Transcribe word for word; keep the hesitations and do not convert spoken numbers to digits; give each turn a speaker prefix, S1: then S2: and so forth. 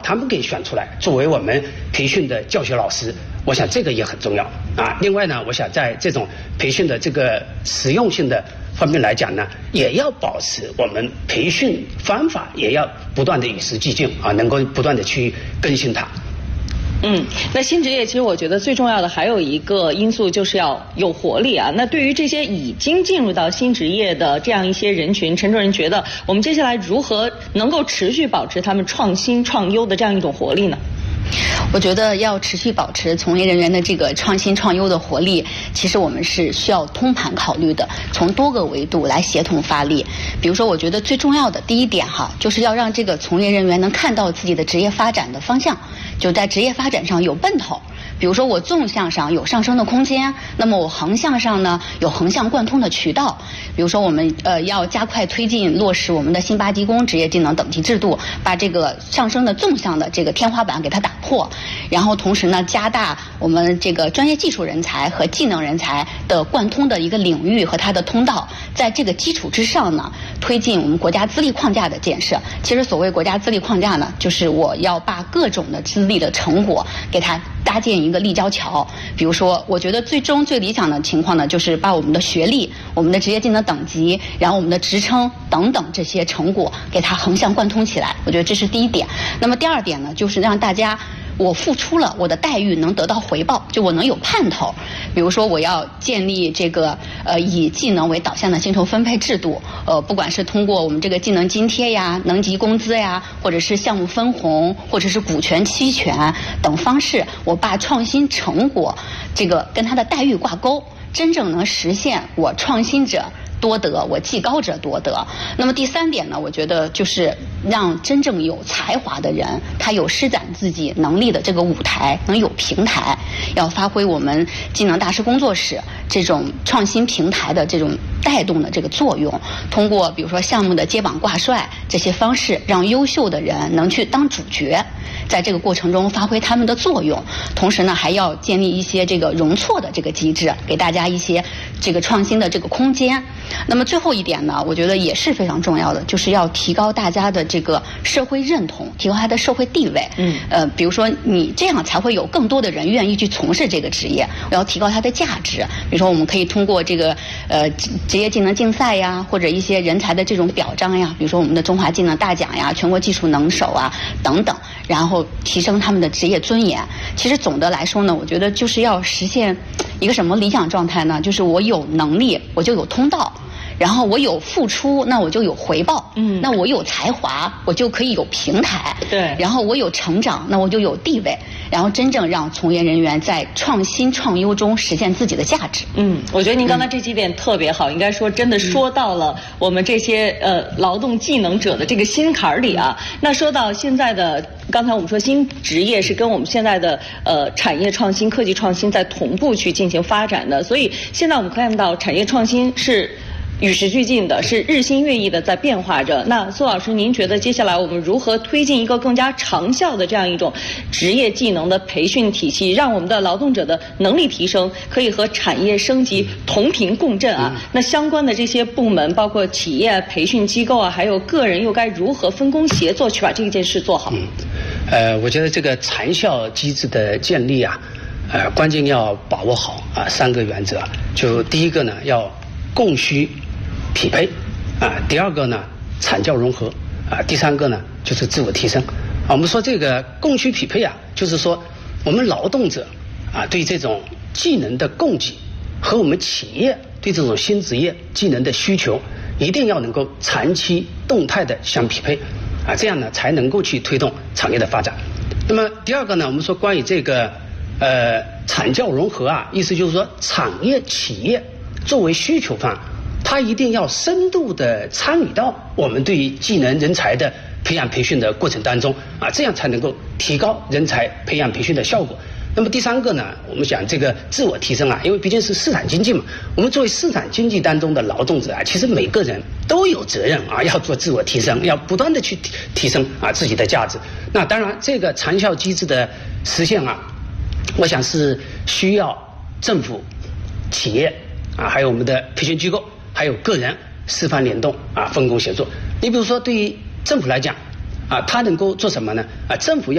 S1: 他们给选出来作为我们培训的教学老师，我想这个也很重要啊。另外呢，我想在这种培训的这个实用性的方面来讲呢，也要保持我们培训方法也要不断的与时俱进啊，能够不断的去更新它。
S2: 嗯，那新职业其实我觉得最重要的还有一个因素就是要有活力啊。那对于这些已经进入到新职业的这样一些人群，陈主任觉得我们接下来如何能够持续保持他们创新创优的这样一种活力呢？
S3: 我觉得要持续保持从业人员的这个创新创优的活力，其实我们是需要通盘考虑的，从多个维度来协同发力。比如说，我觉得最重要的第一点哈，就是要让这个从业人员能看到自己的职业发展的方向，就在职业发展上有奔头。比如说我纵向上有上升的空间，那么我横向上呢有横向贯通的渠道。比如说我们呃要加快推进落实我们的新八级工职业技能等级制度，把这个上升的纵向的这个天花板给它打破，然后同时呢加大我们这个专业技术人才和技能人才的贯通的一个领域和它的通道，在这个基础之上呢推进我们国家资历框架的建设。其实所谓国家资历框架呢，就是我要把各种的资历的成果给它搭建一个立交桥。比如说我觉得最终最理想的情况呢，就是把我们的学历、我们的职业技能等级，然后我们的职称等等这些成果给它横向贯通起来。我觉得这是第一点。那么第二点呢，就是让大家我付出了，我的待遇能得到回报，就我能有盼头。比如说我要建立这个呃以技能为导向的薪酬分配制度，呃不管是通过我们这个技能津贴呀、能级工资呀，或者是项目分红，或者是股权期权等方式，我把创新成果这个跟它的待遇挂钩，真正能实现我创新者多得，我技高者多得。那么第三点呢，我觉得就是让真正有才华的人，他有施展自己能力的这个舞台，能有平台，要发挥我们技能大师工作室这种创新平台的这种带动的这个作用。通过比如说项目的接榜挂帅这些方式，让优秀的人能去当主角，在这个过程中发挥他们的作用。同时呢，还要建立一些这个容错的这个机制，给大家一些这个创新的这个空间。那么最后一点呢，我觉得也是非常重要的，就是要提高大家的这个社会认同，提高他的社会地位。嗯，呃，比如说你这样才会有更多的人愿意去从事这个职业。我要提高它的价值。比如说，我们可以通过这个呃职业技能竞赛呀，或者一些人才的这种表彰呀，比如说我们的中华技能大奖呀、全国技术能手啊等等，然后提升他们的职业尊严。其实总的来说呢，我觉得就是要实现一个什么理想状态呢？就是我有能力，我就有通道。然后我有付出，那我就有回报。嗯，那我有才华，我就可以有平台。对，然后我有成长，那我就有地位。然后真正让从业人员在创新创优中实现自己的价值。
S2: 嗯，我觉得您刚才这几点特别好，嗯、应该说真的说到了我们这些呃劳动技能者的这个心坎儿里啊。那说到现在的，刚才我们说新职业是跟我们现在的呃产业创新、科技创新在同步去进行发展的，所以现在我们看到产业创新是与时俱进的，是日新月异的在变化着。那苏老师，您觉得接下来我们如何推进一个更加长效的这样一种职业技能的培训体系，让我们的劳动者的能力提升可以和产业升级同频共振啊？嗯、那相关的这些部门，包括企业、培训机构啊，还有个人，又该如何分工协作去把这件事做好？嗯，
S1: 呃，我觉得这个长效机制的建立啊，呃，关键要把握好啊三个原则。就第一个呢，要供需匹配啊，第二个呢产教融合啊，第三个呢就是自我提升啊。我们说这个供需匹配啊，就是说我们劳动者啊对这种技能的供给和我们企业对这种新职业技能的需求一定要能够长期动态的相匹配啊，这样呢才能够去推动产业的发展。那么第二个呢，我们说关于这个呃产教融合啊，意思就是说产业企业作为需求方，他一定要深度的参与到我们对于技能人才的培养培训的过程当中啊，这样才能够提高人才培养培训的效果。那么第三个呢，我们讲这个自我提升啊，因为毕竟是市场经济嘛，我们作为市场经济当中的劳动者啊，其实每个人都有责任啊，要做自我提升，要不断的去提提升啊自己的价值。那当然，这个长效机制的实现啊，我想是需要政府、企业啊，还有我们的培训机构，还有个人四方联动啊，分工协作。你比如说，对于政府来讲啊，它能够做什么呢？啊，政府要